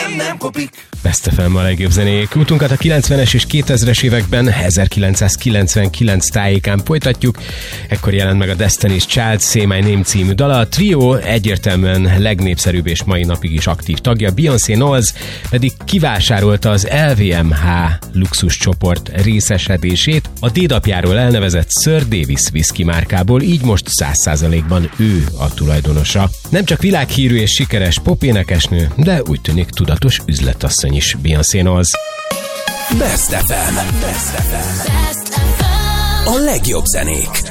nem kopik. Best FM a legjobb zenék. Útunkat a 90-es és 2000-es években 1999 tájékán folytatjuk. Ekkor jelent meg a Destiny's Child Say My Name című dala. A trió egyértelműen legnépszerűbb és mai napig is aktív tagja. Beyoncé Knowles pedig kivásárolta az LVMH luxus csoport részesedését a dédapjáról elnevezett Sir Davis whisky márkából, így most 100%-ban ő a tulajdonosa. Nem csak világhírű és sikeres popénekesnő, de úgy tűnik tudatos üzletasszony is Beyoncé Knowles. Best FM. A legjobb zenék.